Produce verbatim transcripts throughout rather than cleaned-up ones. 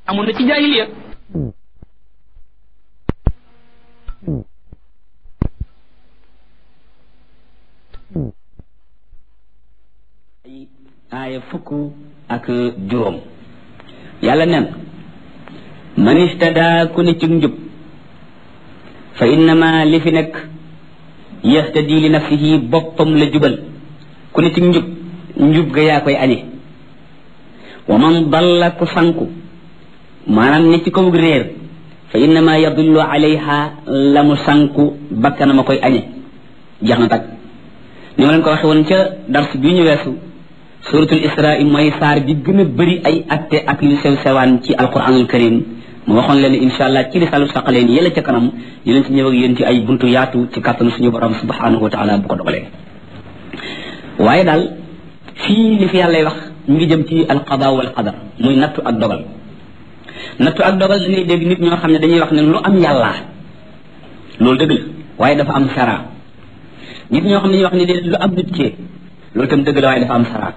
amoon na ci jaahiliya aaya fukk ak juróom yàlla nen man istada ku ne ci njub fa innama li fi nekk yahtadi li nafsihi boppam la jubal ku ne ci njub njub ga yaa koy añe wa man dalla ku sanku maanaam ne ci kaw réer fa innama yadullu alayha la mu sanku bakkanam a koy añe jeex na tag ni ma leen ko waxe woon ca dars bii ñu weesu suratul isra mooy saar bi gën a bëri ay atte ak yu sew sewaan ci alquranul karim mu waxoon leen insha allah ci risaalu saqaleen yëla ca kanam ñu leen ci ñëw ak yéen ci ay buntu yaatu ci kàttanu suñu borom subhanahu wa taala bu ko dogalee waaye daal fii li fi yàllay wax ñu ngi jëm ci alqada wal qadar muy nattu ak dogal nattu ak dogal dañuy dégg nit ñoo xam ne dañuy wax ne lu am yàlla loolu dëgg la waaye dafa am sara nit ñoo xam ne dañuy wax ne déedéet lu am nit kee loolu tam dëgg la waaye dafa am sara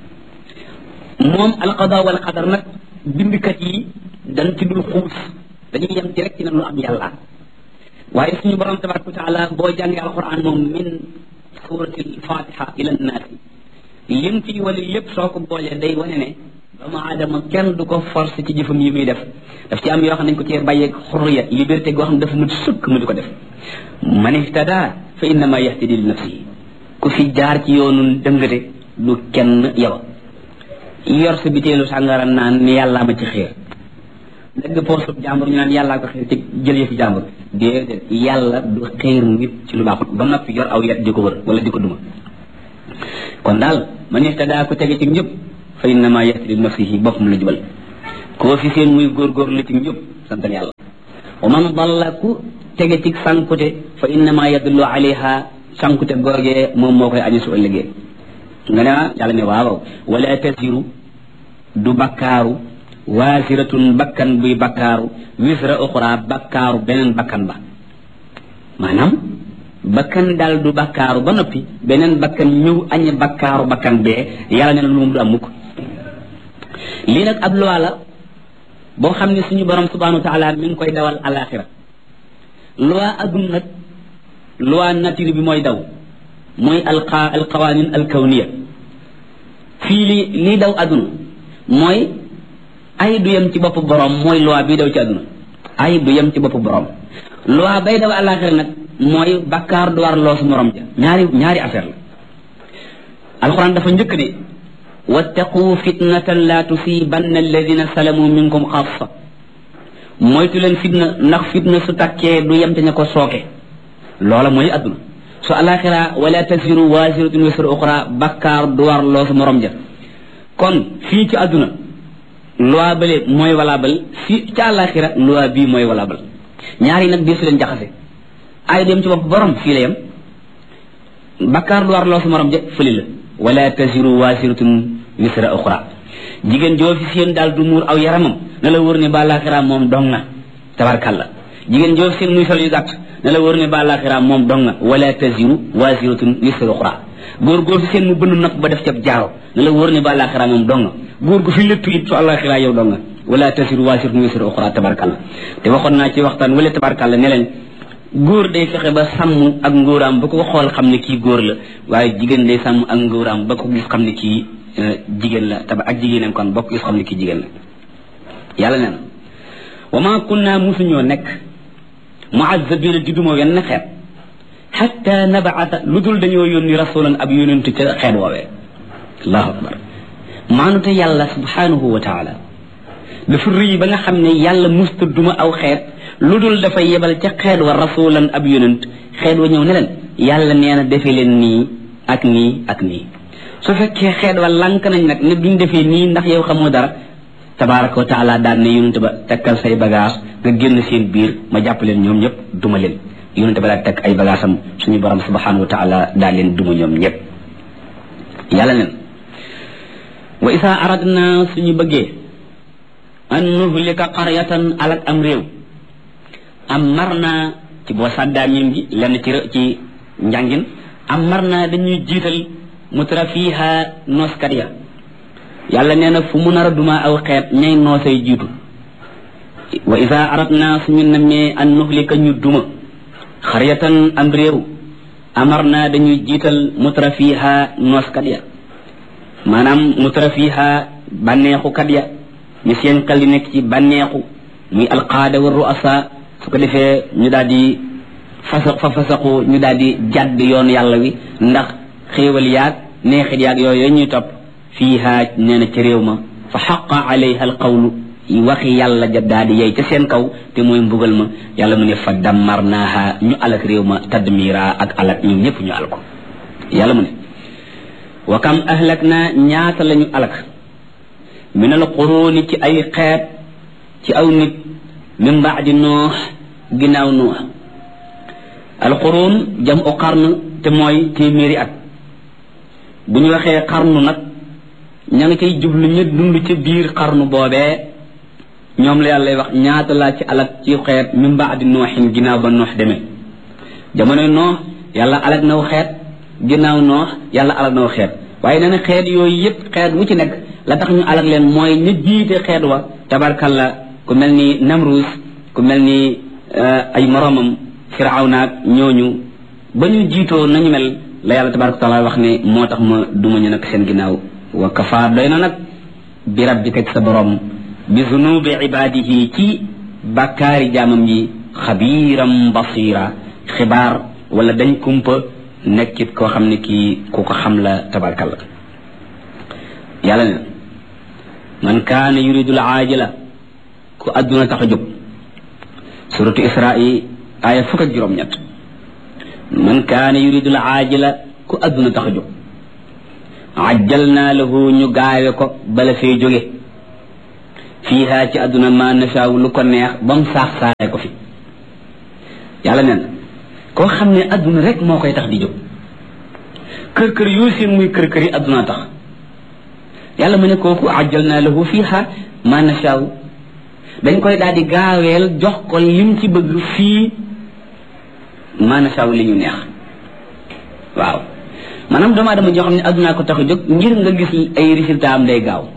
moom alqada wal qadar nag bindkat yi dañ ci dul xuus dañuy yem ci rek ci ne lu am yàlla waaye suñu borom tabaraka wa taala boo jàngee alquran moom min surati alfatiha ila nnaasi lim ci wala lépp soo ko boolee day wane ne doomu aadama kenn du ko force ci jëfam yi muy def daf ci am yoo xam ne dañ ko cee bàyyeeg xurriya liberté goo xam ne dafa mu sëkk mu di ko def man ihtada fa innama yahtadi li nafsihi ku fi jaar ci yoonu dëngate du kenn yow yor sa biteelu sàngara naan ni yàllaa ma ci xiir dëgg poosub jàmbur ñu naan yàllaa ko xiir ci jël yëfi jàmbur déedéet yàlla du xiir nit ci lu baaxut ba noppi yor aw yet di ko wër wala di ko duma kon daal man ihtada ku tege ci njub fa innama yahtadi li nafsihi boppam la jubal koo fi seen muy góorgóorlu ci njub santal yàlla wa man dalla ku tege ci sankute fa innama yadullu alayha sankute googee moom moo koy añi su ëllëgee nga ne yàlla ne waaw wala tasiru du bakkaaru waasiratun bakkan buy bakkaaru wisra uxra bakkaaru beneen bakkan ba maanaam bakkan daal du bakkaaru ba noppi beneen bakkan ñëw añe bakkaaru bakkan bee yàlla ne na lu moom du am mukk lii nag ab loi la boo xam ne suñu borom subhanahu wa taala mi ngi koy dawal alaxira loi adduna nag loi nature bi mooy daw mooy alqa alqawanin alkawniya fii li lii daw adduna mooy ay du yem ci bopp borom mooy loi bii daw ci adduna ay du yem ci bopp borom loi bay daw alaxira nag mooy bakkaar du war loosu morom ja ñaari ñaari affaire la alquran dafa njëkk ne wattaqu fitnatan la tusibanna alladina salamu minkum xaasa moytu leen fitna ndax fitna su takkee du yem te ña ko sooke loola mooy adduna su alaxira wala tasiru waasiratun wisra uxra bakkaar du war loosu morom ja kon fii ci adduna loi bale mooy valable fii ci alaxira loi bii mooy valable ñaari nag bii su leen jaxase ay dem ci bopp borom fii la yem bakkaar du war loosu morom ja fëli la wala tasiru waasiratun wisra uxra jigéen joo fi seen daal du muur aw yaramam na la wóor ne ba alaxira moom dong na tabarkalla jigéen joo seen muy sol yu gàtt na la wóor ne ba alaxira moom dong na wala tasiru waasiratun wisra uxra góor góor fi seen mu bënn nopp ba def ca jaaro na la wóor ne ba alaxira moom dong na góor gu fi léttu it su alaxira yow dong na wala tasiru waasiratun wisra uxra tabarkalla te waxoon naa ci waxtaan wala tabarkalla ne leen góor day fexe ba sàmm ak ngóoraam ba ko xool xam ne kii góor la waaye jigéen day sàmm ak ngóoraam ba ko gis xam ne kii jigéen la taba ak jigéenam kon bokk gis xam ne kii jigéen la yàlla nee na wa ma kunna musuñoo nekk muazzabina di duma wenn xeet xatta nabaata lu dul dañoo yónni rasulan ab yónentu ca xeet woowee allahu akbar maanute yàlla subhanahu wa taala dafa rëy ba nga xam ne yàlla musta duma aw xeet lu dul dafay yebal ca xeet wa rasulan ab yonent xeet wa ñëw ne leen yàlla nee na defee leen nii ak nii ak nii su fekkee xeet wa lànk nañ nag ne duñ defee nii ndax yow xamoo dara tabaraka wa taala daan ne yonent ba tekkal say bagage nga génn seen biir ma jàpp leen ñoom ñëpp duma leen yonent ba daal tekk ay bagage am suñu borom subhanahu wa taala daal leen duma ñoom ñëpp yàlla neen wa isa aradna suñu bëggee an nuhlika qaryatan alak am réew am mar naa ci boo sàddaa miim gi lenn ci ci njàngin am mar naa dañuy jiital mutrafiha nooskat ya yàlla nee na fu mu nar a duma aw xeet ñay noosay jiitu wa ida aradna suñu namee an nuhlika ñu duma xaryatan am réew amarna dañuy jiital mutrafiha nooskat ya maanaam mutrafiha bànneexukat ya ñu seen xel di nekk ci bànneexu muy alqaada wa ruasa su ko defee ñu daal di fasa fa fasaxu ñu daal di jàdd yoon yàlla wi ndax xéewal yaag neexit yaag yooyu ñuy topp fiiha nee na ci réew ma fa xaqa alayha alqawlu waxi yàlla ja daal di yey ca seen kaw te mooy mbugal ma yàlla mu ne fa dammarnaaha ñu alak réew ma tadmira ak alak ñu ñëpp ñu al ko yàlla mu ne wa kam ahlak naa ñaata lañu alak min al quruni ci ay xeet ci aw nit min baadi noox ginnaaw noox al qurun jam u qarn te mooy téeméeri at bu ñu waxee qarnu nag ña nga cay jublu ñu dund ci biir qarnu boobee ñoom la yàlla wax ñaata laa ci alak ci xeet min baadi nooxin ginnaaw ba noox demee jamono noox yàlla alak naw xeet ginnaaw noox yàlla alak naw xeet waaye nee na xeet yooyu yëpp xeet wu ci nekk la tax ñu alak leen mooy ñu jiite xeet wa tabarkalla ku mel ni namrus ku mel ni ay moromam firawnaak ñooñu ba ñu jiitoo nañu mel la yàlla tabaraka taala wax ne moo tax ma duma ñu nag seen ginnaaw wa kafa doy na nag bi rabbika ci sa borom bi zunubi ibadihi ci bàkkaari jaamam yi xabiiram basira xibaar wala dañ kumpa nekkit koo xam ne kii ku ko xam la tabarkalla yàlla ne man kaana yuridu al aajila ku adduna tax a jóg suratu isra'i aaya fukk ak juróom ñett man kaana yuridu al aajila ku adduna tax a jóg ajjalna lahu ñu gaawe ko bala fee jóge fiiha ci adduna ma nasaaw lu ko neex ba mu saax saaxee ko fi yàlla nee na koo xam ne adduna rek moo koy tax di jóg kër kër yoo seen muy kër kër yi adduna tax yàlla mu ne kooku ajjalna lahu fiiha ma nasaaw dañ koy daal di gaaweel jox ko lim ci bëgg fii ma nasaaw li ñu neex waaw maanaam doomu aadama joo xam ne addunaa ko tax a jóg ngir nga gis ay résultat am day gaaw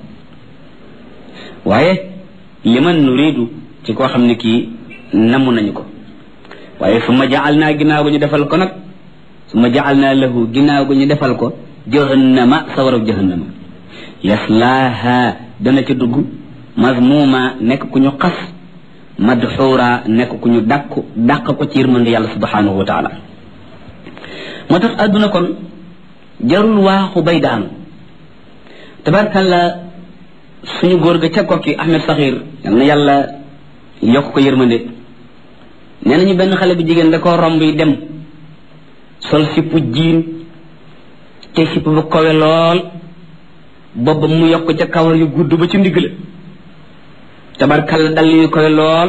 waaye liman nuridu ci koo xam ne kii namm nañu ko waaye su ma jaal naa ginnaaw gu ñu defal ko nag su ma jaal naa lahu ginnaaw gu ñu defal ko jahannama sawarab jahannama yaslaaha dana ca dugg mazmuma nekk ku ñu xas madxuura nekk ku ñu dàkku dàq ko ci yërmande yàlla subhanahu wa taala moo tax adduna kon jarul waaxu bay daanu tabarkalla suñu góor ga ca kokki Ahmed Sakhir yal na yàlla yokk ko yërmande nee nañu benn xale bu jigéen da koo romb yi dem sol sippu jiin te sipp bu kowe lool booba mu yokk ca kawar yu gudd ba ci ndigg la tabarkalla dal yu kowe lool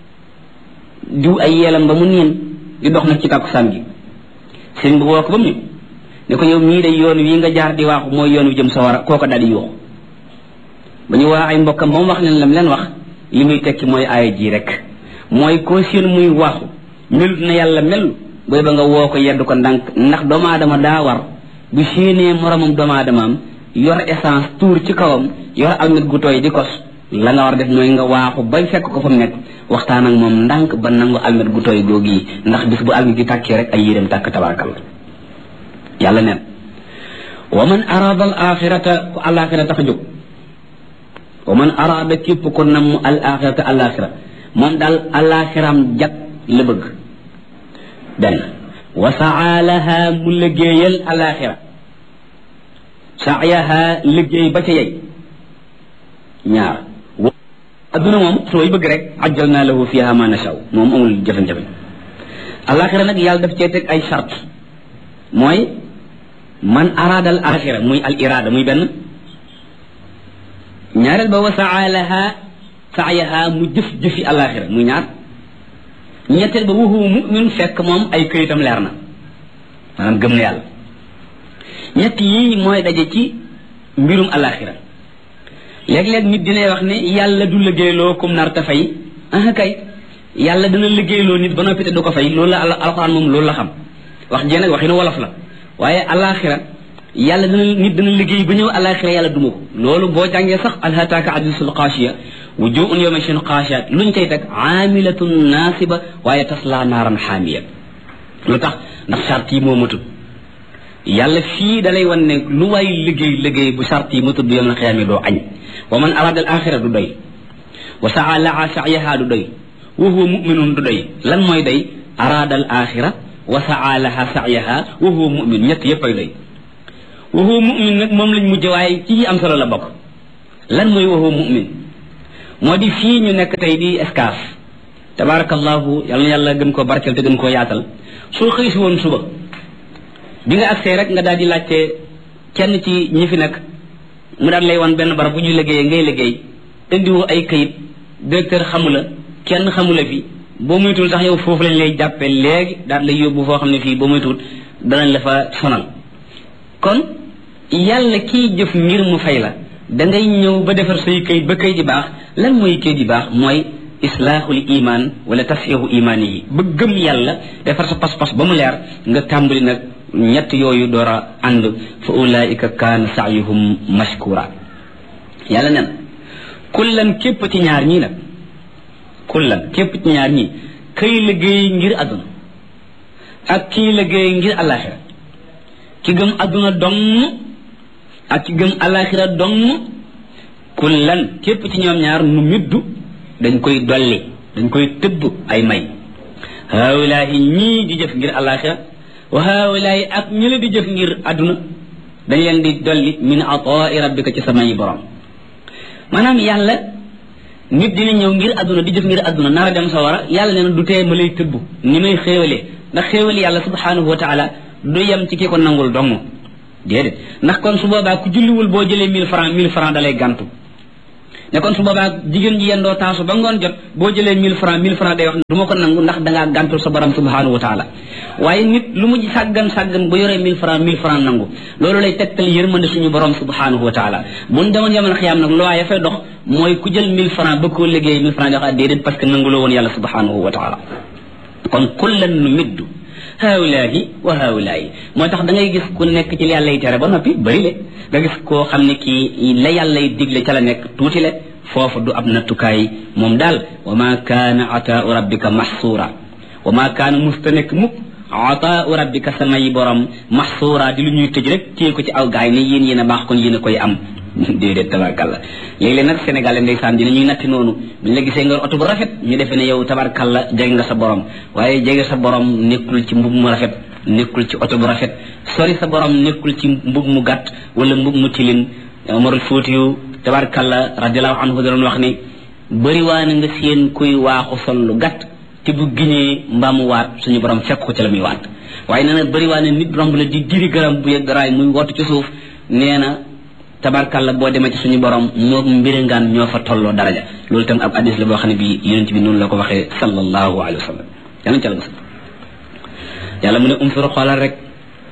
diw ay yeelam ba mu niin di dox nag ci tàkkusaan gi sëriñ bu woo ko ba mu ne ko yow mii day yoon wi nga jaar di waaxu mooy yoon wi jëm sawara kooko daal di yuuxu ba ñu waa ay mbokkam ba mu wax leen lam leen wax li muy tekki mooy aaya ji rek mooy koo seen muy waaxu melut na yàlla mel booy ba nga woo ko yedd ko ndànk ndax doomu aadama daa war bu séenee moromam doomu aadamaam yor essence tuur ci kawam yor almet gu tooy di kos la nga war def mooy nga waaxu bay fekk ko fa mu nekk waxtaan ak moom ndànk ba nangu almet gu tooy googu yi ndax bis bu almet gi tàkkee rek ay yéreem tàkk tabarakal yàlla neen wa man arada al axirata ku alaxira tax a jóg wa man arada képp ko namm al axirata al axira moom daal alaxiram jag la bëgg benn wa saa laha mu liggéeyal alaxira saayaha liggéey ba ca yey ñaar adduna moom sooy bëgg rek ajjal naa lahu fiha ma nashaw moom amul jafe-jafe alaxira nag yàlla daf cee teg ay charte mooy man arada al axira muy al irada muy benn ñaareel ba wa saa laha saayaha mu jëf jëfi alaxira muy ñaar ñetteel ba wuhu mu'min fekk moom ay këyitam leer na maanaam gëm na yàlla ñett yii mooy daje ci mbirum alaxira léeg-léeg nit dina wax ne yàlla du liggéeyloo kum nar ta fay ah kay yàlla dina liggéeyloo nit ba noppi te du ko fay loolu la alxuraan moom loolu la xam wax jee nag waxinu wolof la waaye alaxira yàlla dina nit dina liggéey ba ñëw alaxira yàlla duma ko loolu boo jàngee sax alhataaka hadiisul xaasiya wujuhun yawma shin xaashiat luñ cay teg aamilatun naasiba waaye tasla naaran xaamiya lu tax ndax sart yi moo matut yàlla fii dalay wan ne lu waay liggéey liggéey bu sart yi matut bu yawmal qiyaama doo añ wa man arada al axira du doy wa saa laa sa'yaha du doy wa huwa mu'minun du doy lan mooy doy arada al axira wa saa laha sa'yaha wa huwa mu'min ñett yëpp ay doy wa huwa mu'min nag moom lañ mujj waaye ci am solo la bokk lan mooy wa huwa mu'min moo di fii ñu nekk tey di escaf tabarakallahu yàlla na yàlla gën koo barkeel te gën koo yaatal soo xëy si woon suba bi nga agsee rek nga daal di laajte kenn ci ñi fi nekk mu daal lay wan benn barab bu ñuy liggéeyee ngay liggéey indiwoo ay kayit directeur xamula kenn xamula fi boo muytul sax yow foofu lañ lay jàppe léegi daal lay yóbbu foo xam ne fii boo muytul danañ la fa sonal kon yàlla kiy jëf ngir mu fay la da ngay ñëw ba defar say kayit ba kayit yi baax lan mooy kayit yi baax mooy islaaxul iman wala tasxiixu imaan yi ba gëm yàlla defar sa pas-pas ba mu leer nga tàmbali nag ñett yooyu door a ànd fa ulaika kaana saayuhum mashkura yàlla nen kullan képp ci ñaar ñii nag kullan képp ci ñaar ñii kay liggéey ngir àdduna ak kii liggéey ngir alaxira ki gëm àdduna dong ak ki gëm alaxira dong kullan képp ci ñoom ñaar nu middu dañ koy dolli dañ koy tëbb ay may haawulaahi ñii di jëf ngir alaxira wa haawulaahi ak ñi la di jëf ngir àdduna dañ leen di dolli min ataai rabbika ci sa may borom maanaam yàlla nit dina ñëw ngir àdduna di jëf ngir àdduna nar a dem sa wara yàlla nee na du tee ma lay tëbb ni may xéewalee ndax xéewali yàlla subhanahu wa taala du yem ci ki ko nangul dong déedéet ndax kon su boobaa ku julliwul boo jëlee mille francs mille francs dalay gàntu ne kon su boobaa jigéen ji yendoo taasu ba ngoon jot boo jëlee mille francs mille francs day wax du ma ko nangu ndax dangaa gàntul sa borom subhanahu wa taala waaye nit lu mu sàggan sàggan bu yoree mille francs mille francs nangu loolu lay tegtal yërmande suñu borom subhanahu wa taala buñ demoon yamal xiyaam nag loo ya fay dox mooy ku jël mille francs ba koo liggéey mille francs jox déedéet parce que nanguloo woon yàlla subhanahu wa taala kon kullan nu middu haawulaahi wa haawulaahi moo tax da ngay gis ku nekk ci yàlla yi tere ba noppi bëri le nga gis koo xam ne kii la yàlla yi digle ca la nekk tuuti le foofu du ab nattukaay moom daal wa ma kaana ataau rabbika maxsuura wa ma kaana musta nekk mukk ataau rabbika samay borom maxsuura di lu ñuy tëj rek téye ko ci aw gaay ne yéen yéen a baax kon yéen a koy am déedéet tabarkalla léeg-léeg nag Sénégal ndeysaan dina ñuy natti noonu buñ la gisee nga oto bu rafet ñu defe ne yow tabarkalla jege nga sa borom waaye jege sa borom nekkul ci mbub mu rafet nekkul ci oto bu rafet sori sa borom nekkul ci mbub mu gàtt wala mbub mu tilin Umarul Fuutiyu tabarkalla radiallahu anhu da doon wax ne bëri waa na nga seen kuy waaxu sol lu gàtt te bu giñee mbaamu waat suñu borom fekk ko ci la muy waat waaye nee na bëri waa ne nit romb la di diri garam bu yegg raay muy wootu ci suuf nee na tabarkalla boo demee ci suñu borom moo mbirangaan ñoo fa tolloo daraja loolu tam ab hadis la boo xam ne bi yonent bi noonu la ko waxee sallallahu alayhi wa sallam yàlla ca la mos yàlla mu ne umsur xoolal rek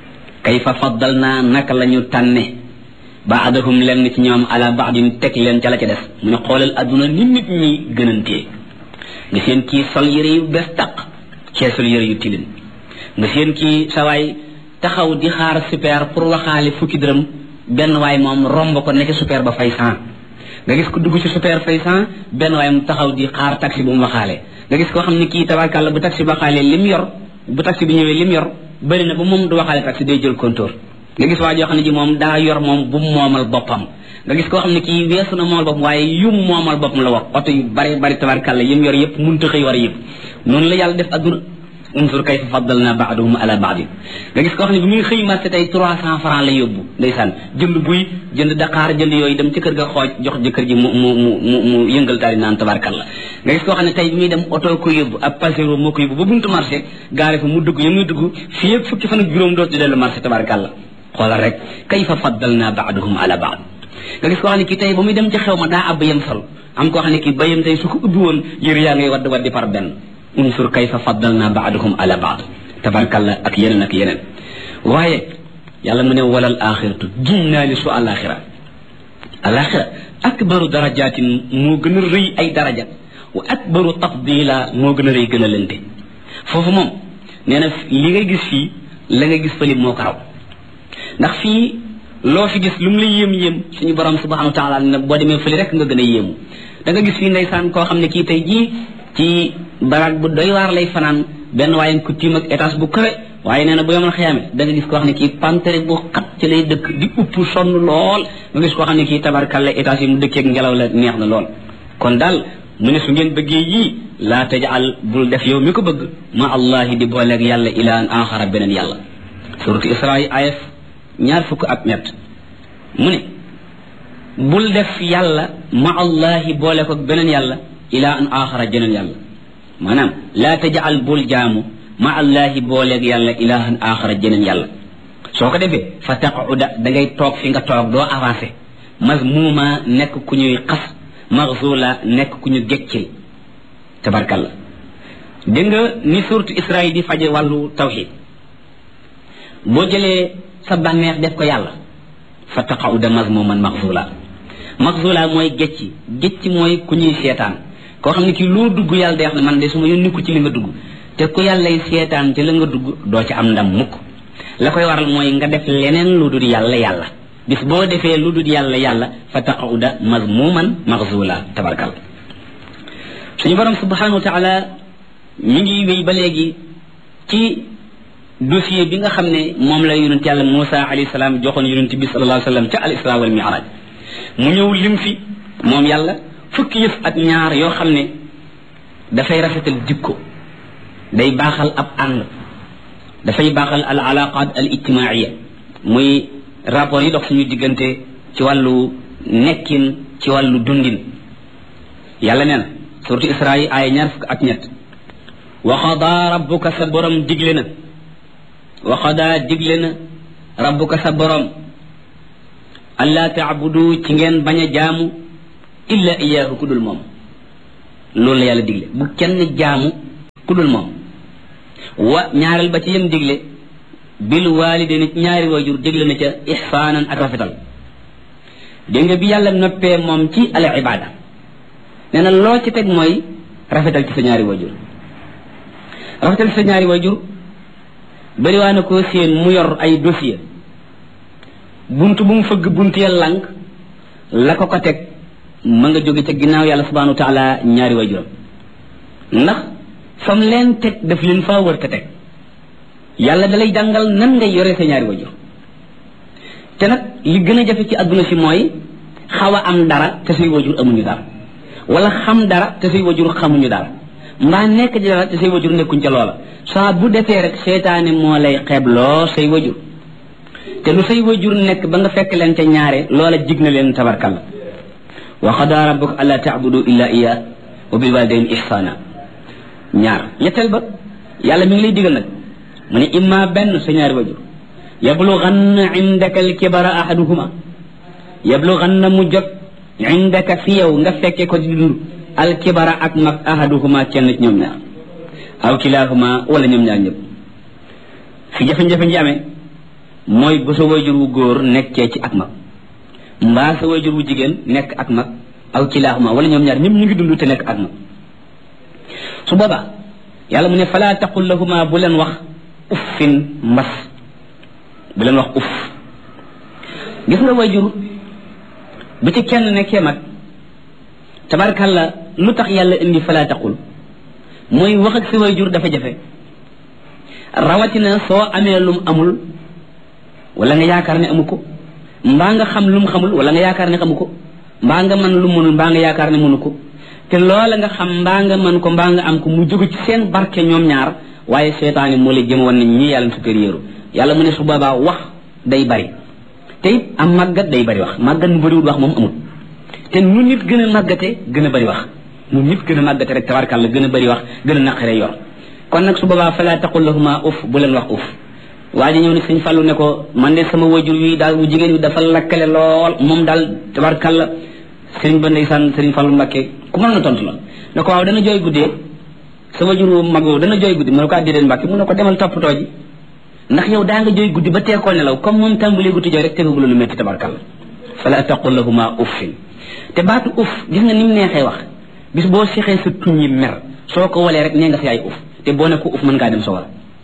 kayfa faddal naa naka la ñu tànne baadahum lenn ci ñoom ala baadin teg leen ca la ca des mu ne xoolal adduna ni nit ñi gënantee nga seen kii sol yëre yu bees taq cee sol yëre yu tilin nga seen kii sawaay taxaw di xaar super pour waxaale fukki dërëm benn waay moom romb ko nekk super ba fay cent nga gis ko dugg ci super fay cent benn waay mu taxaw di xaar taxi bu mu waxaale nga gis koo xam ne kii tabarkàlla bu taxi waxaale lim yor bu taxi bi ñëwee lim yor bëri na ba moom du waxaale taxi day jël compteur nga gis waa joo xam ne ji moom daa yor moom bu moomal boppam nga gis koo xam ne kii weesu na moomal boppam waaye yum moomal boppam la wax oto yu bari bari tabarkàlla yim yor yëpp mënta xëy war a yëpp noonu la yàlla def adduna unsur kayfa faddalna ba'dahum ala ba'd nga gis koo xam ne bi muy xëy marché tey trois cent francs la yóbbu ndeysaan jënd buy jënd Dakar jënd yooyu dem ci kër ga xooj jox jëkkër ji mu mu mu mu mu yëngal taari naan tabarkalla nga gis koo xam ne tey bi muy dem oto ko yóbbu ab pasero moo ko yóbbu ba buntu marché gaare fa mu dugg ya muy dugg fii yëpp fukki fan ak juróom dootu dellu marché tabarkalla xoolal rek kayfa faddalna ba'dahum ala ba'd nga gis koo xam ne kii tey ba muy dem ci xew ma daa ab yem sol am koo xam ne kii bayam tey su ko ubbi woon yëre yaa ngay wadd waddi par benn unsur kayfa faddalna ba'dahum ala ba'd tabarkalla ak yeneen ak yeneen waaye yàlla mu ne walal axiratu giñ naa li su alaxira alaxira akbaru darajatin moo gën a rëy ay daraja wa akbaru tafdila moo gën a rëy gën a lente foofu moom nee na li ngay gis fii la nga gis fële moo ko raw ndax fii loo fi gis lu mu la yéem yéem suñu borom subhanahu wa taala nag boo demee fële rek nga gën a yéemu da nga gis fii ndeysaan koo xam ne kii tey jii ci baraag bu doy waar lay fanaan benn waaye ku tiim ak étage bu kawe waaye nee na bu yomal xiyaame da nga gis koo xam ne kii pantere bu xat ci lay dëkk di upp sonn lool nga gis koo xam ne kii tabarkalla étage yi mu dëkkeeg ngelaw la neex na lool kon daal mu ne su ngeen bëggee yii laa tajal bul def yow mi ko bëgg ma allahi di booleeg yàlla ilahan axara beneen yàlla suratu isra yi ayef ñaar fukk ak ñett mu ne bul def yàlla ma allahi boole ko beneen yàlla ilahan axara jeneen yàlla maanaam laa tajal bul jaamu ma allahi booleeg yàlla ilahan axara jeneen yàlla soo ko defee fa taquda da ngay toog fi nga toog doo avancé mazmuma nekk ku ñuy xas maghzula nekk ku ñu geccil tabarkalla dégg nga ni suratu Israa di faje wàllu tawxid boo jëlee sa bànneex def ko yàlla fa taquda mazmuman maghzula maghzula mooy gecci gecci mooy ku ñuy seetaan koo xam ne kii loo dugg yàlla day wax ne man de su ma yónni ko ci li nga dugg te ku yàllay seetaan ci la nga dugg doo ci am ndam mukk la koy waral mooy nga def leneen lu dul yàlla yàlla bis boo defee lu dul yàlla yàlla fa taquda mazmuman maghzula tabarkal suñu borom subhanahu wa taala mi ngi wéy ba léegi ci dossier bi nga xam ne moom la yonent yàlla Moussa alayhi salaam joxoon yonent bi sallallahu alayhi wa sallam ca al isra wal mi'raj mu ñëw lim fi moom yàlla fukki yëf ak ñaar yoo xam ne dafay rafetal jikko day baaxal ab ànd dafay baaxal al alaqat al ijtimaiya muy rapport yi dox suñu diggante ci wàllu nekkin ci wàllu dundin yàlla nee na suratu Israa yi aaya ñaar fukk ak ñett wa qadaa rabbuka sa borom digle na wa qadaa digle na rabbuka sa borom allaa taabudu ci ngeen bañ a jaamu illa iyaahu ku dul moom loolu la yàlla digle bu kenn jaamu ku dul moom wa ñaareel ba ci yem digle bil waalidayni ñaari waajur digle na ca ihsaanan ak rafetal dégg nga bi yàlla noppee moom ci al ibaada nee na loo ci teg mooy rafetal ci sa ñaari waajur rafetal ci sa ñaari waajur bari waa na ko seen mu yor ay dossier bunt bu mu fëgg bunt ya lànk la ko ko teg ma nga jóge ca ginnaaw yàlla subhanahu wa taala ñaari waajuram ndax fam leen teg daf leen faa wër te teg yàlla dalay jàngal nan ngay yore sa ñaari waajur te nag li gën a jafe ci àdduna si mooy xaw a am dara te say waajur amuñu dara wala xam dara te say waajur xamuñu dara mbaa nekk ci dara te say waajur nekkuñ ca loola saa bu defee rek seetaane moo lay xeebloo say waajur te lu say waajur nekk ba nga fekk leen ca ñaare loola jig na leen tabarkalla wa qadaa rabbuka allaa ta'budu illa iyyaahu wa bil waalidayni ihsaana ñaar ñetteel ba yàlla mi ngi lay digal nag mu ne imma benn sa ñaari waajur yablughanna indaka al-kibara ahaduhuma yablughanna mu jot indaka fi yow nga fekke ko di dund al-kibara ak mag ahaduhuma kenn ci ñoom ñaar aw kilaahuma wala ñoom ñaar ñëpp fi jafe-jafe ji amee mooy bu sa waajur wu góor nekkee ci ak mag mbaa sa waajur wu jigéen nekk ak mag aw kilaahuma wala ñoom ñaar ñëpp ñu ngi dund te nekk ak mag su boobaa yàlla mu ne falaa taqul lahuma bu leen wax uffin mbas bu leen wax uff gis nga waajur bu ci kenn nekkee mag tabarkalla lu tax yàlla indi falaa taqul mooy wax ak sa waajur dafa jafe rawatina soo amee lum amul wala nga yaakaar ne amu ko mbaa nga xam lum xamul wala nga yaakaar ne xamu ko mbaa nga mën lu mënul mbaa nga yaakaar ne mënu ko te loola nga xam mbaa nga mën ko mbaa nga am ko mu jóge ci seen barke ñoom ñaar waaye seetaani moo la jëm woon nañ ñi yàlla supérieur yàlla mu ne su boobaa wax day bari te it am màggat day bari wax màggat mu bariwul wax moom amul te nu nit gën a màggate gën a bari wax nu nit gën a màggate rek tabarkàlla gën a bari wax gën a naqare yor kon nag su boobaa falaa taqul lahuma uf bu leen wax uf waa ji ñëw ne sëñ Fallu ne ko man de sama wajur wi daal wu jigéen wi dafa lakkale lool moom daal tabarkàlla sëriñ ba ndeysaan sëriñ Fallu Mbàkke ku mën na tontu la ne ko waaw dana jooy guddee sa wajur wu mag woowu dana jooy guddi mu ne ko addideen Mbàkke mu ne ko demal toppatoo ji ndax yow daa nga jooy guddi ba teekoo nelaw comme moom tàmbalee guddi jooy rek tegagul lu métti tabarkàlla fala taqul lahuma uffin te baatu uff gis nga ni mu neexee wax bis boo sexee sa tuñ yi mer soo ko walee rek nee nga si ay uff te boo ne ko uff mën ngaa dem sa war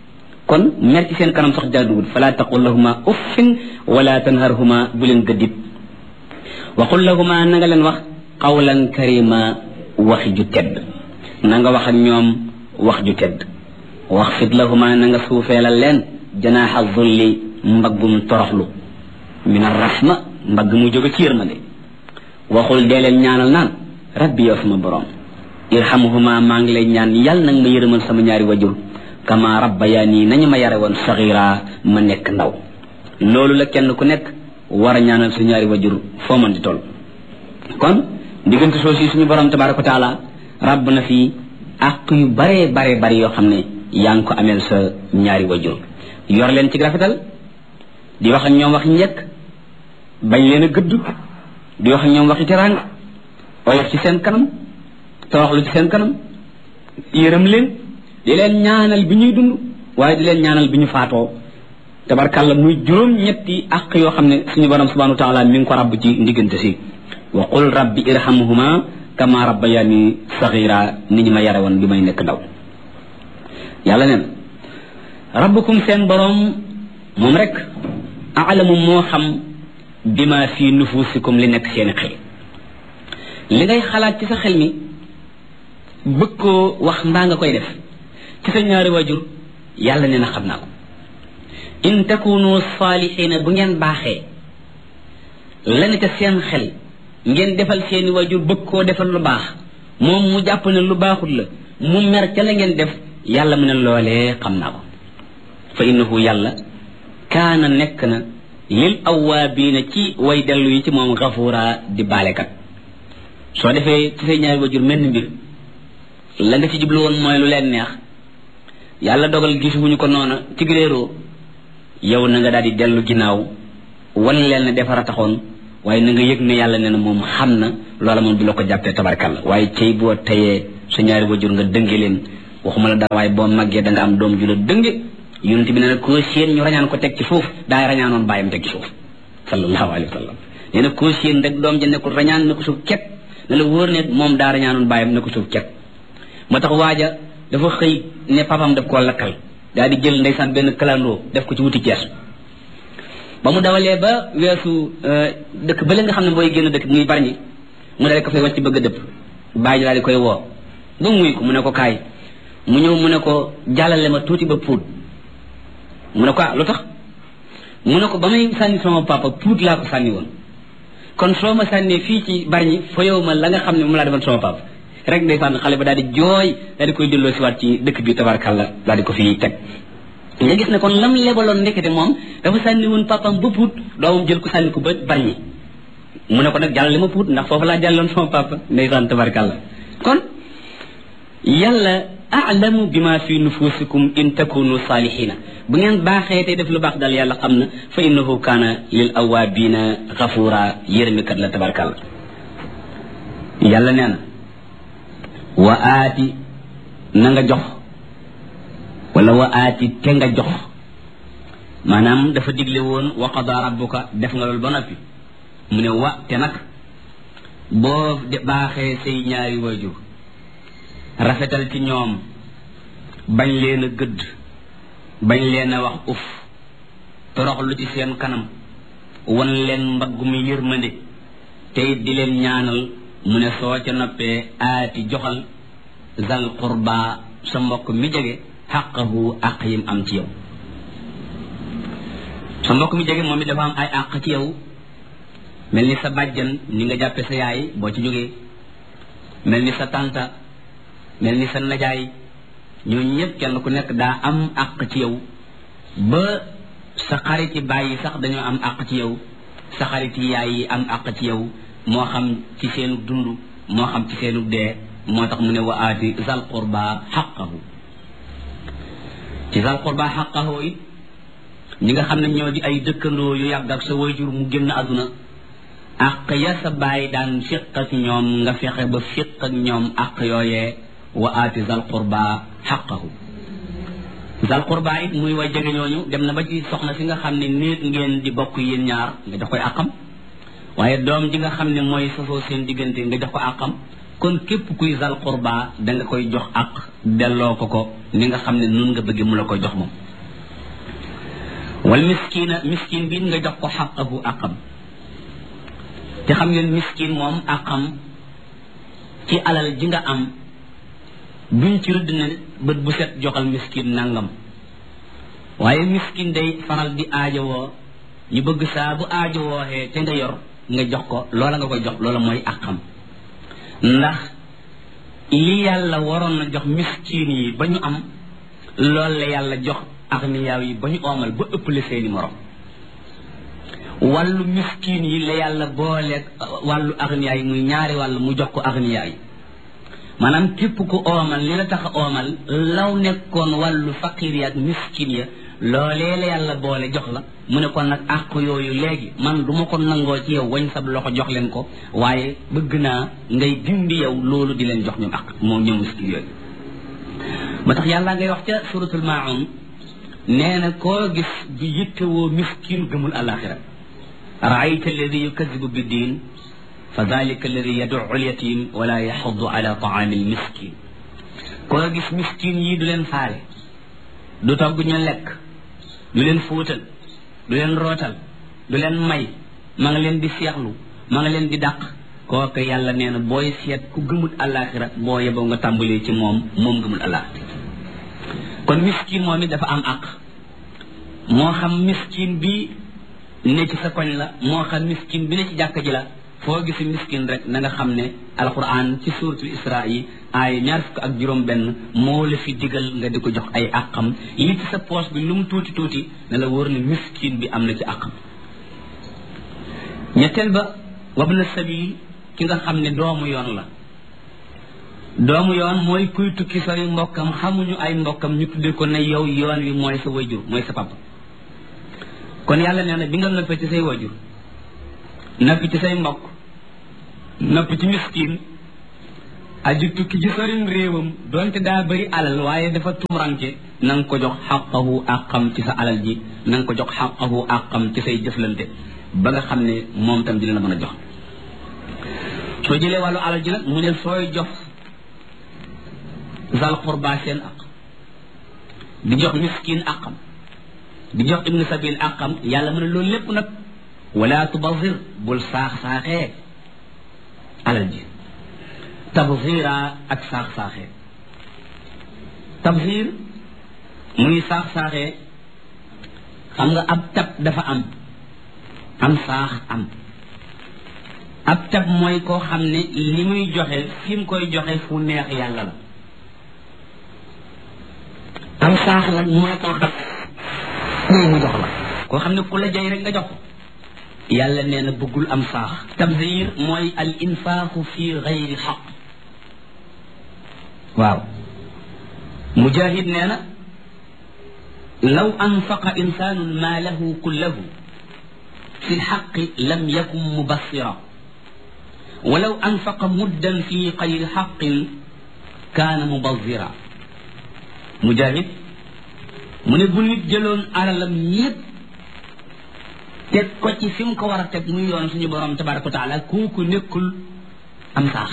kon mer ci seen kanam sax jaaduwul fala taqul lahuma uffin wala tanharhuma bu leen gëddit wa qul lahuma na nga leen wax qawlan karima waxi ju tedd na nga wax ak ñoom wax ju tedd waxfid lahuma na nga suufeelal leen janaaxa zulli mbaggum toroxlu min arrahma mbagg mu jóge ci yërmande waxul dee leen ñaanal naan rabbi yow sama borom irhamhuma maa ngi lay ñaan yàlla nag ma yërëmal sama ñaari wajur kama rabbayani nañu ma yare woon sagira ma nekk ndaw loolu la kenn ku nekk war a ñaanal sa ñaari wajur foo mën di toll kon diggante soo si suñu borom tabaraka wa taala rabb na fi àq yu bare bare bare yoo xam ne yaa ngi ko ameel sa ñaari wajur yor leen ci rafetal di wax ak ñoom waxi njëkk bañ leen a gëdd di wax ak ñoom waxi teraanga oyof ci seen kanam toroxlu ci seen kanam yërëm leen di leen ñaanal bi ñuy dund waaye di leen ñaanal bi ñu faatoo tabarkàlla muy juróom ñetti àq yoo xam ne suñu borom subhanahu wa taala mi ngi ko rabb ci ndiggante si wa qul rabbi irhamhuma kama rabbayani saghira ni ñu ma yare woon bi may nekk ndaw yàlla neen rabbukum seen borom moom rek aalamu moo xam bima fi nufusikum li nekk seeni xel li ngay xalaat ci sa xel mi bëgg koo wax mbaa nga koy def ci sa ñaari wajur yàlla nee na xam naa ko in takunu saalihiina bu ngeen baaxee la ne ca seen xel ngeen defal seeni wajur bëgg koo defal lu baax moom mu jàpp ne lu baaxut la mu mer ca la ngeen def yàlla mu ne loolee xam naa ko fa innahu yàlla kaana nekk na lil awaabiina ci way dellu yi ci moom gafuura di baalekat soo defee ci say ñaari wajur mel ni mbir la nga ci jublu woon mooy lu leen neex yàlla dogal gisuñu ko noona ci réeroo yow na nga daal di dellu ginnaaw wan leen ne defara taxoon waaye na nga yëg ne yàlla nee na moom xam na loola moom du la ko jàppee tabarkalla waaye cey boo tayee sa ñaari wajur nga dënge leen waxuma la dara waaye boo màggee da nga am doom ju la dënge yonent bi ne na koo séen ñu rañaan ko teg ci suuf daay rañaanoon bàyyam teg ci suuf sallallahu alayhi wa sallam nee na koo séen rek doom ja nekkul rañaan na ko suuf ket ne la wóor ne moom daa rañaanoon bàyyam ne ko suuf ket moo tax waaja dafa xëy ne papam daf koo lakkal daal di jël ndeysaan benn kalandoo def ko ci wuti Cees ba mu dawalee ba weesu dëkk ba la nga xam ne booy génn dëkk muy Bargny mu daal di ko fay wàcc bëgg a dëpp bàyyi daal di koy woo ba muy ko mu ne ko kaay mu ñëw mu ne ko jàllale ma tuuti ba Pout mu ne ko ah lu tax mu ne ko ba may sànni sama papa Pout laa ko sànni woon kon soo ma sànnee fii ci Bargny fa yow ma la nga xam ne moom laa defoon sama papa rek ndeysaan xale ba daal di jooy daal di koy delloo si waat ci dëkk bi tabarkàlla daal di ko fi teg nga gis ne kon lam lebaloon ndekete moom dafa sànni woon papam ba Pout doomam jël ko sànni ko ba Bargny mu ne ko nag jàllale ma Pout ndax foofu laa jàlloon sama papa ndeysaan tabarkàlla kon yàlla a'lamu bima fi nufusikum in takunu salihina bu ngeen baaxee tey def lu baax dal yàlla xam na fa innahu kaana lil awabina ghafura yërëmikat la tabarkàlla yàlla nee na wa aati na nga jox wala wa aati te nga jox maanaam dafa digle woon wa qada rabbuka def nga loolu ba noppi mu ne wa te nag boo de baaxee say ñaari waajur rafetal ci ñoom bañ leen a gëdd bañ leen a wax uf toroxlu ci seen kanam wan leen mbaggum yërmande tey di leen ñaanal mu ne soo ca noppee aati joxal zal qurba sa mbokk mi jege xaqahu àq yim am ci yow sa mbokk mi jege moom it dafa am ay àq ci yow mel ni sa bàjjan ni nga jàppe sa yaay boo ci jógee mel ni sa tànta mel ni sa najaay ñooñu ñëpp kenn ku nekk daa am àq ci yow ba sa xariti bàyyi sax dañoo am àq ci yow sa xariti yaay yi am àq ci yow moo xam ci seenu dund moo xam ci seenu dee moo tax mu ne wa aati zal qurba xaqahu ci zal qurba xaqahu it ñi nga xam ne ñoo di ay dëkkandoo yu yàgg ak sa wayjur mu génn àdduna àq ya sa bàyyi daan fiq ak ñoom nga fexe ba fiq ak ñoom àq yooyee wa aati zal qurba xaqahu zal qurba it muy way jege ñooñu dem na ba ci soxna si nga xam ne néeg ngeen di bokk yéen ñaar nga jox koy àqam waaye doom ji nga xam ne mooy sosoo seen diggante nga jox ko àqam kon képp kuy zal qurba da nga koy jox àq delloo ko ko ni nga xam ne nun nga bëgg mu la koy jox moom wal miskina miskin bi nga jox ko xaqahu aqam te xam ngeen miskin moom aqam ci alal ji nga am duñ ci rëdd ne bët bu set joxal miskin nangam waaye miskin day faral di aajowoo ñu bëgg saa bu aajowooxee te nga yor nga jox ko loola nga koy jox loola mooy aqam ndax li yàlla waroon na jox miskin yi ba ñu am loolu la yàlla jox agniyaa yi ba ñu oomal ba ëppale seeni morom wàllu miskin yi la yàlla booleeg wàllu agniyaa yi muy ñaari wàll mu jox ko agniyaa yi maanaam képp ku oomal li la tax a oomal law nekkoon wàllu faqir yi ak miskin ya loolee la yàlla boole jox la mu ne kon nag àq yooyu léegi man du ma ko nangoo ci yow wañ sab loxo jox leen ko waaye bëgg naa ngay dindi yow loolu di leen jox ñoom àq moom ñoom miskin yooyu ba tax yàlla ngay wax ca suratul maun nee na koo gis bi yittewoo miskin gëmul alaxira raayta alladi yukadibu bi diin fa dalika alladi yaduu alyatim wala yaxudu ala taami almiskin koo gis miskin yi du leen faale du togg ñu lekk du leen fóotal du leen rootal du leen may ma nga leen di seexlu ma nga leen di dàq kooku yàlla nee na booy seet ku gëmul alaxira boo yeboo nga tàmbalee ci moom moom gëmul alaxira kon miskin moom it dafa am àq moo xam miskin bi ne ci sa koñ la moo xam miskin bi ne ci jàkka ji la foo gisi miskin rek na nga xam ne alquran ci suratul isra yi ay ñaar fukk ak juróom benn moo la fi digal nga di ko jox ay àqam li ci sa poche bi lu mu tuuti tuuti ne la wóor ne miskin bi am na ci àqam ñetteel ba wabna sabil ki nga xam ne doomu yoon la doomu yoon mooy kuy tukki sori mbokkam xamuñu ay mbokkam ñu tudde ko ne yow yoon wi mooy sa wayjur mooy sa papa kon yàlla nee na bi nga noppee ci say wayjur noppi ci say mbokk noppi ci miskin aju tukki ci sorim réewam donte daa bëri alal waaye dafa tumuranke na nga ko jox xaqahu àqam ci sa alal ji na nga ko jox xaqahu àqam ci say jëflante ba nga xam ne moom tam dina la mën a jox soo jëlee wàllu alal ji nag mu ne sooy jox zal qurba seen aq di jox miskin aqam di jox ibnu sabil aqam yàlla mu ne loolu lépp nag wala tubazir bul saax-saaxee alal ji tabzira ak saax-saaxee tabzir muy saax-saaxee xam nga ab tab dafa am am saax am ab tab mooy koo xam ne li muy joxe fi mu koy joxe fu neex yàlla la am saax nag mooy koo xam ne mu jox la koo xam ne ku la jay rek nga jox ko yàlla nee na bëggul am saax tabzir mooy al infaaxu fi gayri xaq waaw mujahid nee na law anfaqa insaanun maalahu kullahu fi lxaqi lam yakun mubassira walaw anfaqa muddan fi gayri xaqin kaana mubazira mujahid mu ne bu nit jëloon alalam ñépp teg ko ci fi mu ko war a teg muy yoon suñu borom tabaraka wa taala kooku nekkul am saax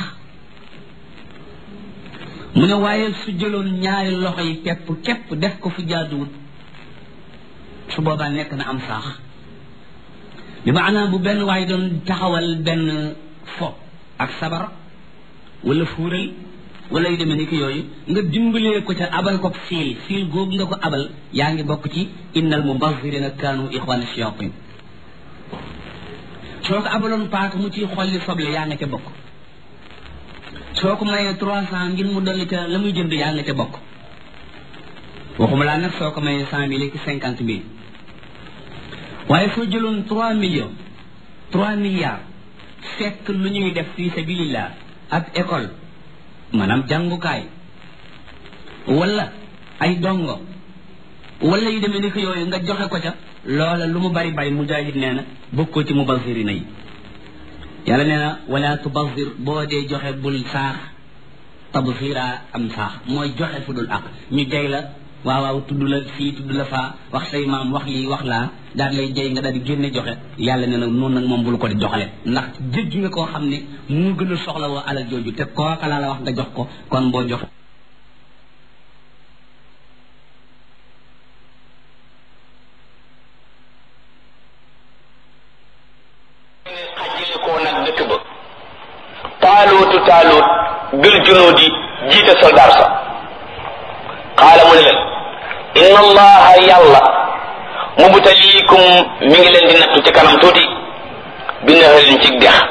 mu ne waaye su jëloon ñaari loxo yi pepp képp def ko fu jaaduwut su boobaa nekk na am saax bi maanaam bu benn waaye doon taxawal benn fo ak sabar wala fuural wala yu demee ni ki yooyu nga dimbalee ko ca abal ko fiil fiil googu nga ko abal yaa ngi bokk ci innal mubazzirina kaanu ixwana shayatin soo ko abaloon paaka mu ciy xolli soble yaa nga ca bokk soo ko mayee trois cent ngir mu dolli ca la muy jënd yaa nga ca bokk waxuma laa nag soo ko mayee cent mille ki cinquante mille waaye soo jëloon trois millions trois milliards fekk lu ñuy def fi sabilillah ak école maanaam jàngukaay wala ay dongo wala yu demee ni ko yooyu nga joxe ko ca loola lu mu bari bari mujahid nee na bokkoo ci mubazirina yi yàlla nee na wala tubazir boo dee joxe bul saax tabzira am saax mooy joxe fu dul ak ñu jay la waaw waaw tudd la fii tudd la faa wax say maam wax lii wax laa daal lay jay nga daal di génne joxe yàlla nee na noonu nag moom bul ko di joxale ndax jéggi nga koo xam ne mu gën a soxla woo alal jooju te kooka laa la wax nga jox ko kon boo joxe bil junuudi jiite soldaar sa qaala mu ne leen inna allaha yàlla mubtaliikum mi ngi leen di nattu ci kanam tuuti bi naharin ci dex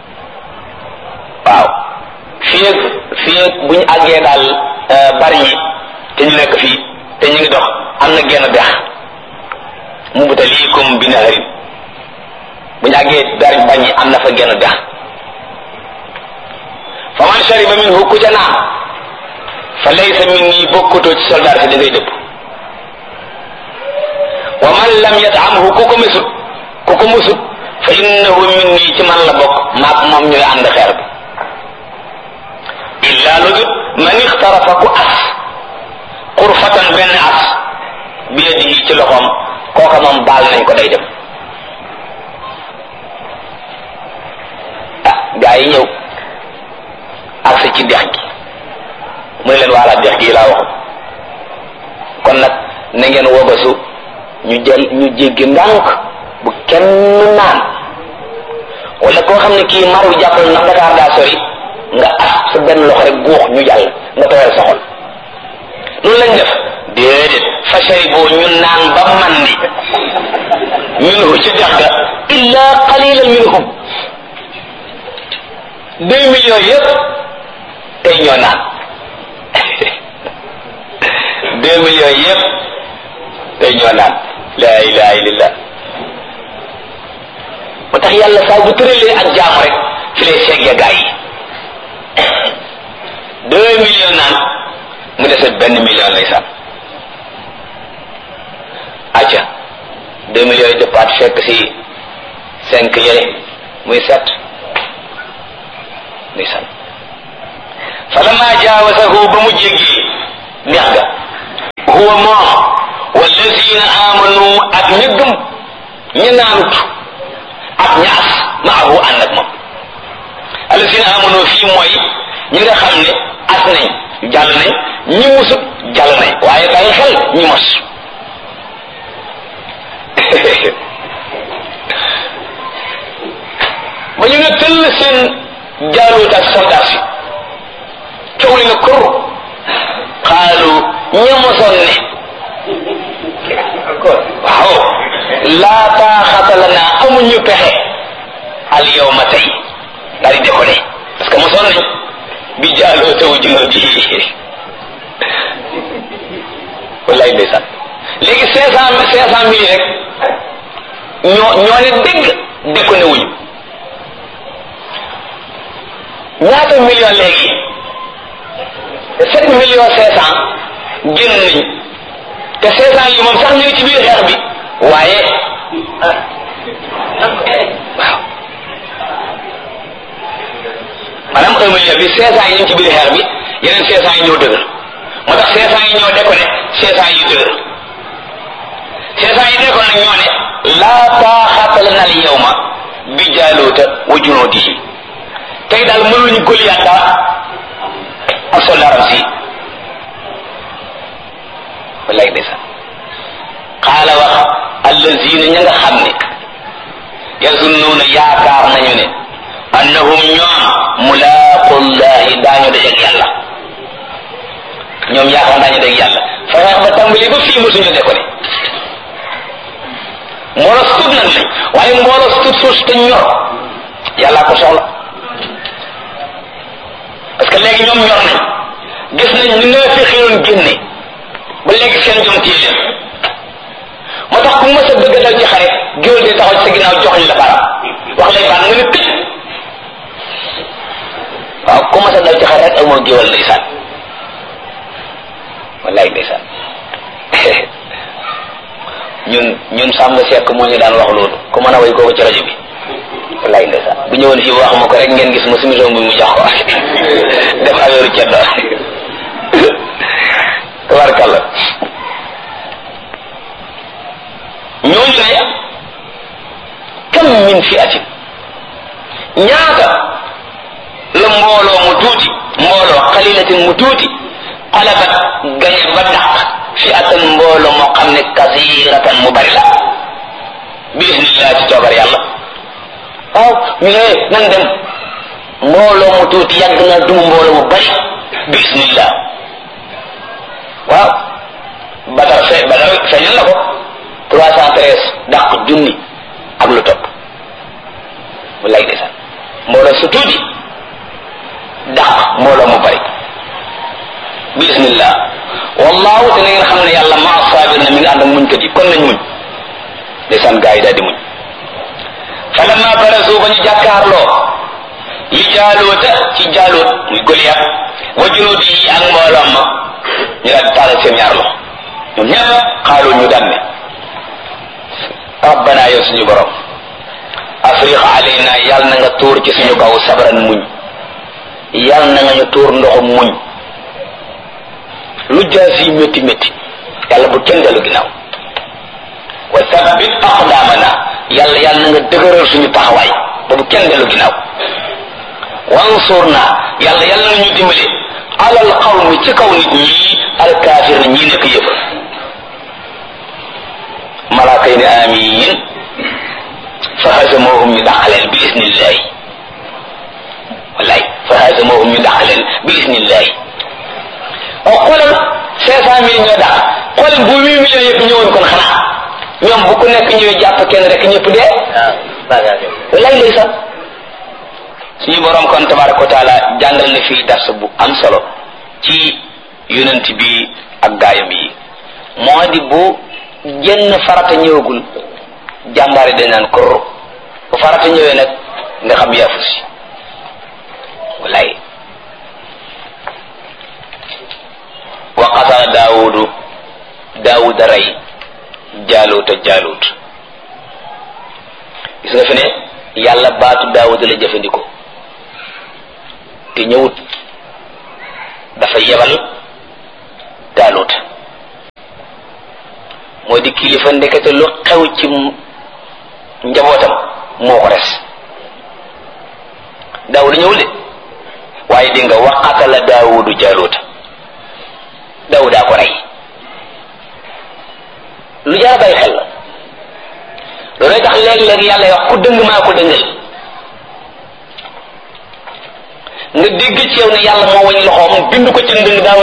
waaw fii ak fii ak bu ñu àggee daal bari ñi te ñu nekk fii te ñu ngi dox am na genn dex mubtaliikum bi naharin bu ñu àggee bari bañ ñi am na fa genn dex fa man shariba minhu ku ca naan fa laysa minni bokkutoo ci soldaar si da ngay dëpp wa man lam yat'amhu ku ko mësut ku ko mësut fa innahu minni ci man la bokk maak moom ñooy ànd xeer bi illa lu jut man ixtarafa ku as xurfatan benn as bi yadihi ci loxoom kooka moom baal nañ ko day dem ah gaa yi ñëw agsi ci dex gi mu ne leen waala dex gi laa waxu kon nag na ngeen wobasu ñu jël ñu jéggi ndànk bu kenn naan wala koo xam ne kii mar wi jàppal ndax Dakar daa sori nga as sa benn loxo rek guux ñu jàll nga tooyal sa xol loolu lañ def déedéet fa sharibu ñu naan ba mandi minhu ci dex ga illa qalilan minhum deux millions yëpp tey ñoo naan deux millions yëpp tey ñoo naan la ilaha illallah moo tax yàlla saa bu tëralee ak jaamu rek fi lay seggee gaa yi deux millions naan mu dese benn million lay sànn acca deux millions yi dëppaat fekk si cinq yële muy sept muy sànn falamma jaawasahu ba mu jéggi neex ga huwa moom wallazina amanu ak ña gëm ña naanut ak ñaas maahu ànd ak moom allazina amanu fii mooy ñi nga xam ne as nañ jàll nañ ñi musut jàll nañ waaye bàyyi xel ñi mos ba ñu ne tëll seen jaaluut ak soldat si coow li na kur xaalu ñamosoon ne waaw laa taaxata lana amuñu pexe al yawma tey daal di décoller parce que mosoon nañ bi jaaloo taw junoo bi wallaay ndeysaan léegi cinq cent cinq cent mille rek ñoo ñoo ne dégg déconné wuñu ñaata million léegi sept millions cinq cent génn nañ te cinq cent yi moom sax ñu ngi ci biir xeex bi waaye waaw maanaam un million bi cinq cent yi ñu ngi ci biir xeex bi yeneen cinq cent yi ñoo dëgër moo tax cinq cent yi ñoo déconné cinq cent yi dëgër cinq cent yi déconné nag ñoo ne laa taaxata lana al yawma bi jaaluuta wa junuudihi tey daal mënuñu Goliath dara ak soldaaram si wallaay ndeysaan xaala wax allazina ña nga xam ne yazunnuuna yaakaar nañu ne annahum ñoom mulaaqullahi daañu dajeeg yàlla ñoom yaakaar daañu dajeeg yàlla fa wax ba tàmbali ba fii mosuñu de ko ne mbooloo sut nag lañ waaye mbooloo sut suus te ñor yàllaa ko soxla parce que léegi ñoom ñor nañ gis nañ ñu ne fi xiroon génne ba léegi seen jom téye leen moo tax ku mës a bëgg a dal ci xare géwél di taxaw ci sa ginnaaw joxuñ la baram wax lay baan nga ne tëj waaw ku mës a dal ci xare rek ak moo géwél ndeysaan wallaay ndeysaan ñun ñun Samba Seck moo ñu daan wax loolu ku mën a way kooku ci rajo bi wallaay ndeysaan bu ñëwoon fii wax ma ko rek ngeen gis ma sumison bi mu jox ko def affaire ceddo tabarkalla ñooñu ne kam min fi atin ñaata la mbooloo mu tuuti mbooloo xalilatin mu tuuti xalabat gañe ba dàq fi atan mbooloo moo xam ne kasiratan mu bari la bi isnillah ci coobar yàlla waaw ñu ne nan dem mbooloo mu tuuti yàgg na duma mbooloo mu bari bismillah waaw Badar fe Badar feeñal na ko trois cent treize dàq junni ak lu topp wallaay ndeysaan mbooloo su tuuti dàq mbooloo mu bari bismillah wallahu te na ngeen xam ne yàlla maa saabir na mi ngi ànd ak muñ kat yi kon nañ muñ ndeysaan gaa yi daal di muñ falamma barazu ba ñu jàkkaarloo li jaaluuta ci jaaluut muy Goliath wa junuudi yi ak mbooloom ma ñu daal di taalal seen ñaar loxo ñoom ñëpp xaalu ñu daan ne rabbana yow suñu borom afriq alayna yàlla na nga tuur ci suñu kaw sabran muñ yàlla na nga ñu tuur ndoxum muñ lu jaas yi métti métti yàlla bu kenn dellu ginnaaw wa sabbit aqdamana yàlla yàlla na nga dëgëral suñu taxawaay ba bu kenn dellu ginnaaw wansurna yàlla yàlla na ñu dimbali alal qawmi ci kaw nit ñi alkaafir na ñii nekk yëpp malaaka yi ne amiin fa hazamohum ñu dàqaleen bi isnillahi wallaay fa hazamohum ñu dàqaleen bi isnillahi oo xoolal cinq cent mille ñoo dàq xoolal bu huit millions yëpp ñëwoon kon xanaa ñoom bu ku nekk ñëwee jàpp kenn rek ñëpp dee wallaay lay sax suñu borom kon tabaraka wa taala jàngal na fii dars bu am solo ci yonent bi ak gaayam yi moo di bu jenn farata ñëwagul jàmbaari dañ naan korro bu farata ñëwee nag nga xam yaafu si wallaay wa qatala daawudu daawuda rey jaaluuta jaaluut gis nga fi ne yàlla baatu daawuda la jëfandikoo te ñëwut dafa yebal jaaluut moo di kilifa ndekete lu xew ci njabootam moo ko res daawuda ñëwul de waaye dégg nga wa qatala daawudu jaaluuta daawudaa ko rey lu jar a bàyyi xel la loolu tax léeg-léeg yàlla wax ku dëng maa ko dëngal nga dégg ci yow ne yàlla moo wañ loxoom bind ko ci ndëng daaw